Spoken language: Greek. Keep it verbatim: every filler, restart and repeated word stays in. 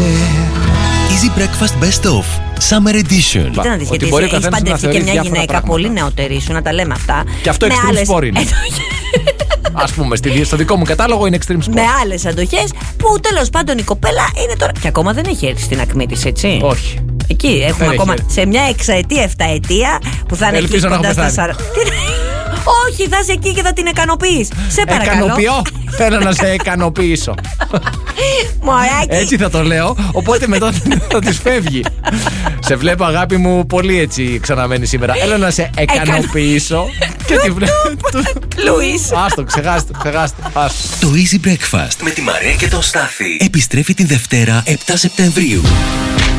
Easy Breakfast Best Of Summer Edition. Κοίτα να δεις, γιατί έχεις παντρευτεί και μια γυναίκα πολύ νεότερη σου, να τα λέμε αυτά. Και αυτό extreme sport είναι. Ας πούμε, στο δικό μου κατάλογο είναι extreme sport. Με άλλες αντοχές που τέλος πάντων η κοπέλα είναι τώρα. Και ακόμα δεν έχει έρθει στην ακμή της, έτσι. Όχι. Εκεί έχουμε δεν ακόμα σε μια εξαετία, εφταετία που θα είναι εκεί κοντά στα σαράντα. Όχι, θα είσαι εκεί και θα την ικανοποιείς. Σε παρακαλώ. Εκανοποιώ. Θέλω να σε ικανοποιήσω. Μωράκι. Έτσι θα το λέω. Οπότε μετά θα της φεύγει. Σε βλέπω, αγάπη μου, πολύ έτσι ξαναμένη σήμερα. Έλα να σε ικανοποιήσω. Και τη βλέπω. Λουίς. Άστο, ξεχάστε, ξεχάστε. Το Easy Breakfast με τη Μαρία και τον Στάθη επιστρέφει την Δευτέρα επτά Σεπτεμβρίου.